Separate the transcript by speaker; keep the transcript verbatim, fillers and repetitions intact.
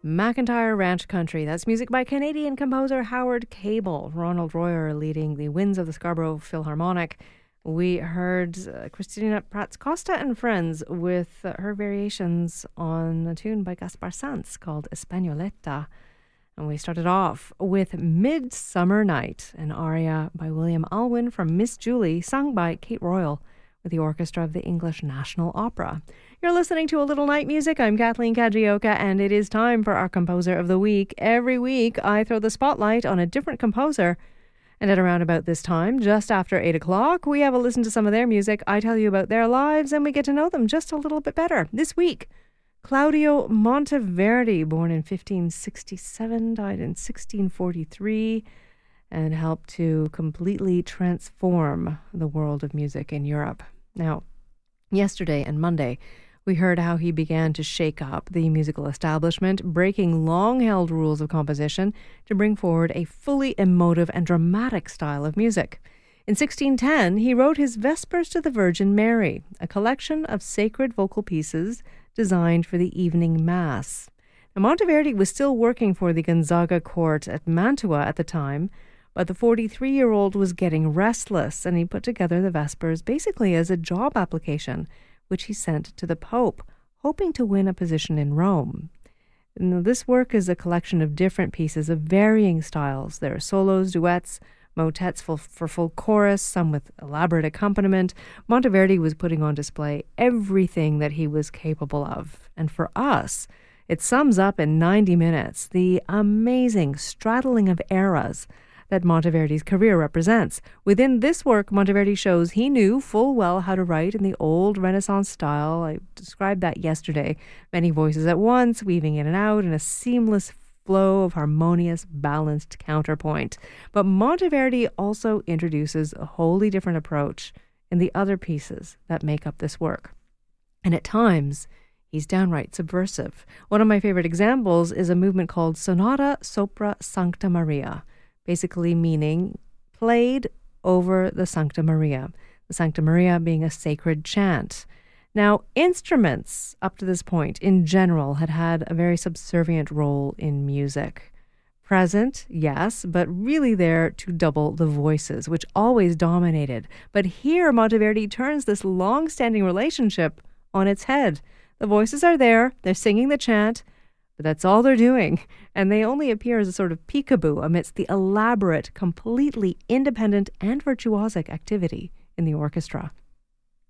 Speaker 1: McIntyre Ranch Country. That's music by Canadian composer Howard Cable. Ronald Royer leading the Winds of the Scarborough Philharmonic. We heard uh, Christina Prats Costa and Friends with uh, her variations on a tune by Gaspar Sanz called Españoleta. And we started off with Midsummer Night, an aria by William Alwyn from Miss Julie, sung by Kate Royal with the orchestra of the English National Opera. You're listening to A Little Night Music. I'm Kathleen Kajioka, and it is time for our Composer of the Week. Every week, I throw the spotlight on a different composer. And at around about this time, just after eight o'clock, we have a listen to some of their music. I tell you about their lives, and we get to know them just a little bit better. This week, Claudio Monteverdi, born in fifteen sixty-seven, died in sixteen forty-three, and helped to completely transform the world of music in Europe. Now, yesterday and Monday, we heard how he began to shake up the musical establishment, breaking long-held rules of composition to bring forward a fully emotive and dramatic style of music. In sixteen ten, he wrote his Vespers to the Virgin Mary, a collection of sacred vocal pieces designed for the evening mass. Now, Monteverdi was still working for the Gonzaga court at Mantua at the time, but the forty-three-year-old was getting restless, and he put together the Vespers basically as a job application, which he sent to the Pope, hoping to win a position in Rome. Now, this work is a collection of different pieces of varying styles. There are solos, duets, motets for, for full chorus, some with elaborate accompaniment. Monteverdi was putting on display everything that he was capable of. And for us, it sums up in ninety minutes the amazing straddling of eras that Monteverdi's career represents. Within this work, Monteverdi shows he knew full well how to write in the old Renaissance style. I described that yesterday. Many voices at once, weaving in and out in a seamless flow of harmonious, balanced counterpoint. But Monteverdi also introduces a wholly different approach in the other pieces that make up this work. And at times, he's downright subversive. One of my favorite examples is a movement called Sonata Sopra Sancta Maria, basically meaning played over the Sancta Maria, the Sancta Maria being a sacred chant. Now, instruments, up to this point, in general, had had a very subservient role in music. Present, yes, but really there to double the voices, which always dominated. But here, Monteverdi turns this long-standing relationship on its head. The voices are there, they're singing the chant, but that's all they're doing, and they only appear as a sort of peekaboo amidst the elaborate, completely independent and virtuosic activity in the orchestra.